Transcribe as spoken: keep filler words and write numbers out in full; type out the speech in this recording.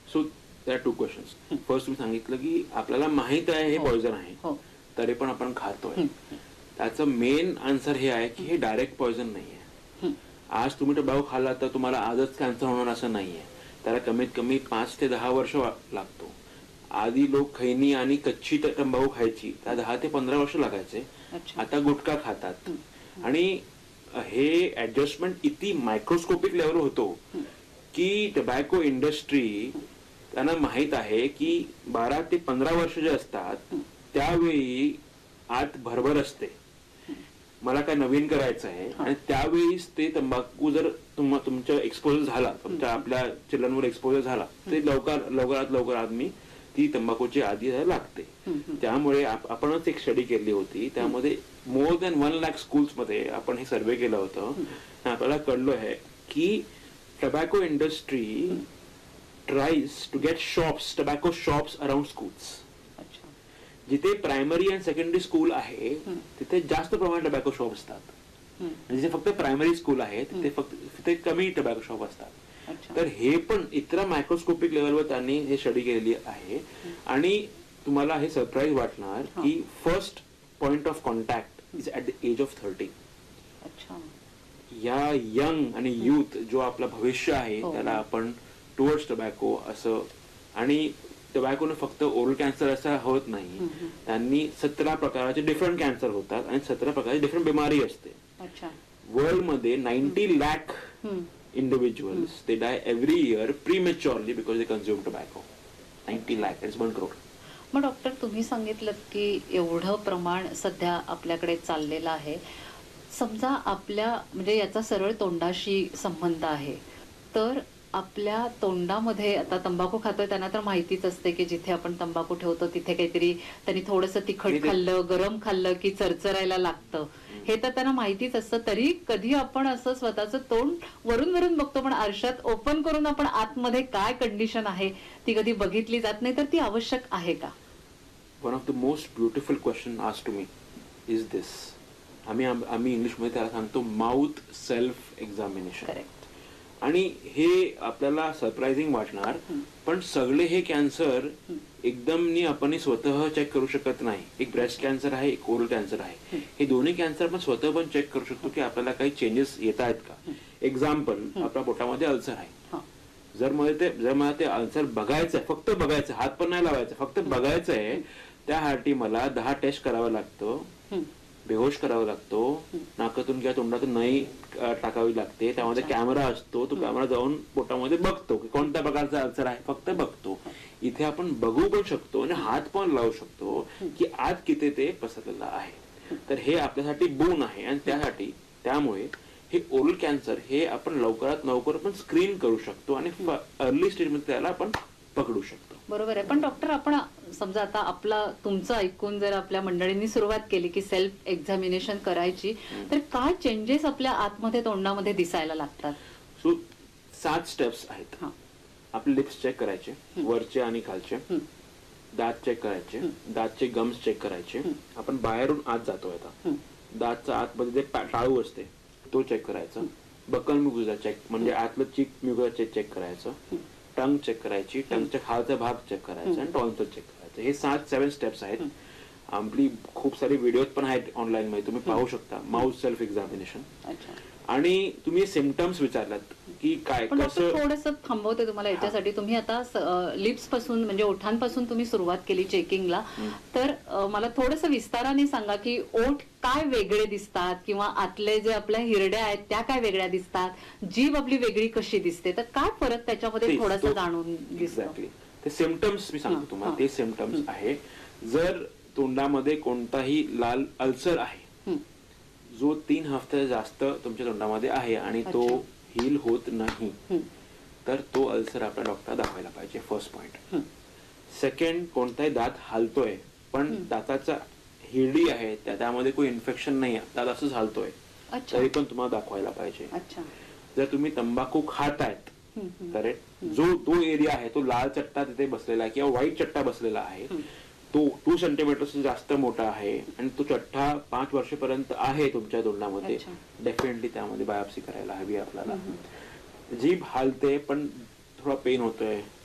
So त्या to questions. First तुम्ही सांगितलं की आपल्याला माहित आहे हे पॉइझन आहे तरी पण आपण खातोय. त्याचं मेन आन्सर हे आहे की हे डायरेक्ट पॉइझन नाहीये. आज तुम्ही टबाको खाल्ला तर तुम्हाला आजच कॅन्सर होणार असं नाहीये. त्याला कमीत कमी पाच ते दहा वर्ष लागतो. आधी लोक खैनी आणि कच्ची तंबाखू खायची त्या दहा ते पंधरा वर्ष लागायचे. आता गुटखा खातात. आणि हे ऍडजस्टमेंट इतकी मायक्रोस्कोपिक लेवल होतो की टबॅको इंडस्ट्री त्यांना माहित आहे की बारा ते पंधरा वर्ष जे असतात त्यावेळी आत भरभर असते. मला काय नवीन करायचं आहे आणि त्यावेळीच ते तंबाखू जर तुमच्या एक्सपोजर झाला, तुमच्या आपल्या चिल्ड्रनवर एक्सपोजर झाला ते लवकर लवकरात लवकर आदमी ती तंबाखूची आधी लागते. त्यामुळे आपणच एक स्टडी केली होती. त्यामध्ये more than one lakh schools मध्ये आपण हे सर्वे केलं होतं. आपल्याला कळलं आहे की tobacco industry tries to get shops, tobacco shops around schools. जिथे प्रायमरी आणि सेकंडरी स्कूल आहे तिथे जास्त प्रमाणात टबॅको शॉप असतात. जिथे फक्त प्रायमरी स्कूल आहे तिथे फक्त तिथे कमी टबॅको शॉप असतात. तर हे पण इतरा मायक्रोस्कोपिक लेवलवर त्यांनी हे स्टडी केलेली आहे. आणि तुम्हाला हे सरप्राईज वाटणार की first point of contact is at the age of thirty. या यंग आणि युथ जो आपला भविष्य आहे त्याला आपण टुवर्ड्स टबॅको असं. आणि टबॅकोने फक्त ओरल कॅन्सर असं होत नाही, त्यांनी सतरा प्रकारचे डिफरंट कॅन्सर होतात आणि सतरा प्रकारची डिफरंट बिमारी असते. वर्ल्ड मध्ये ninety lakh individuals they die every year prematurely because they consume tobacco. ninety lakh, that's one crore. मग डॉक्टर तुम्ही सांगितलं की एवढं प्रमाण सध्या आपल्याकडे चाललेलं आहे. समजा आपल्या म्हणजे याचा सरळ तोंडाशी संबंध आहे तर आपल्या तोंडामध्ये आता तंबाखू खातोय त्यांना तर माहितीच असते की जिथे आपण तंबाखू ठेवतो तिथे काहीतरी त्यांनी थोडंसं तिखट खाल्लं, गरम खाल्लं की चरचरायला लागतं. हे तर त्यांना माहितीच असतं. तरी कधी आपण असं स्वतःचं तोंड वरून वरून बघतो पण आरशात ओपन करून आपण आतमध्ये काय कंडिशन आहे ती कधी बघितली जात नाही. तर ती आवश्यक आहे का? One of the most beautiful question asked to me is दिस. आम्ही आम्ही इंग्लिशमध्ये त्याला सांगतो माउथ सेल्फ एक्झामिनेशन. करेक्ट. आणि हे आपल्याला सरप्राइझिंग वाटणार पण सगळे हे कॅन्सर एकदम आपण स्वतः चेक करू शकत नाही. एक ब्रेस्ट कॅन्सर आहे, एक ओरल कॅन्सर आहे. हे दोन्ही कॅन्सर आपण स्वतः पण चेक करू शकतो की आपल्याला काही चेंजेस येत आहेत का. एक्झाम्पल, आपल्या पोटामध्ये अल्सर आहे. जर मला ते जर मला ते अल्सर बघायचं आहे, फक्त बघायचं, हात पण नाही लावायचं, फक्त बघायचं आहे, त्यासाठी मला दहा टेस्ट करावा लागतो, बेहोश करावा लागतो, नाकातून किंवा तोंडातून नाही टाकावी लागते. त्यामध्ये कॅमेरा असतो, तो कॅमेरा जाऊन पोटामध्ये बघतो की कोणत्या प्रकारचा अल्सर आहे, फक्त बघतो. इथे आपण बघू पण शकतो आणि हात पण लावू शकतो की आत किती ते पसरलेलं आहे. तर हे आपल्यासाठी बोन आहे. आणि त्यासाठी त्यामुळे हे ओरल कॅन्सर हे आपण लवकरात लवकर पण स्क्रीन करू शकतो आणि अर्ली स्टेजमध्ये त्याला आपण पकडू शकतो. बरोबर आहे. पण डॉक्टर आपण समजा आता आपला तुमचं ऐकून जर आपल्या मंडळींनी सुरुवात केली की सेल्फ एक्झामिनेशन करायची तर काय चेंजेस आपल्या आतमध्ये तोंडामध्ये दिसायला लागतात? सो सात स्टेप्स आहेत. आपले लिप्स चेक करायचे, वरचे आणि खालचे. दात चेक करायचे, दातचे गम्स चेक करायचे. आपण बाहेरून आत जातो आता. दातचा आतमध्ये टाळू असते तो चेक करायचा. बकल म्युकोसा चेक म्हणजे आतलं चीक म्युकोसा चेक करायचं. टंग चेक करायची, टंगच्या खालचा भाग चेक करायचा आणि टॉन्सिल चेक करायचं. हे सात सेवन स्टेप्स आहेत. आपली खूप सारी व्हिडिओ पण आहेत ऑनलाईन मध्ये, तुम्ही पाहू शकता. Mouth self examination. आणि तुम्ही सिम्पटम्स विचारलात की काय कसं. थोडंसं थांबवते तुम्हाला याच्यासाठी. तुम्ही आता लिप्स पासून म्हणजे ओठांपासून तुम्ही सुरुवात केली चेकिंगला, तर मला थोडंसं विस्ताराने सांगा की ओठ काय वेगळे दिसतात किंवा आतले जे आपल्या हिरड्या आहेत त्या काय वेगळ्या दिसतात, जीभ आपली वेगळी कशी दिसते, तर काय फरक त्याच्यामध्ये थोडासा जाणून दिसतो. ते सिम्पटम्स मी सांगतो तुम्हाला. ते सिम्पटम्स आहे जर तोंडामध्ये कोणताही लाल अल्सर आहे जो तीन हफ्ते जास्त तुमच्या तोंडामध्ये आहे आणि तो हील होत नाही तर तो अल्सर आपल्या डॉक्टर दाखवायला पाहिजे. First point. सेकंड, कोणताही दात हालतोय पण दाताचा हिरडी आहे त्यामध्ये काही इन्फेक्शन नाही, दात असंच हालतोय तरी पण तुम्हाला दाखवायला पाहिजे. जर तुम्ही तंबाखू खातायत करेक्ट, जो तो एरिया आहे तो लाल चट्टा तिथे बसलेला आहे किंवा व्हाईट चट्टा बसलेला आहे तो टू सेंटीमीटर जास्त मोठा आहे आणि तो चट्टा पाच वर्षापर्यंत आहे तुमच्या तोंडामध्ये, डेफिनेटली त्यामध्ये बायोप्सी करायला हवी आपल्याला. जीभ हालते पण थोडा पेन होतोय,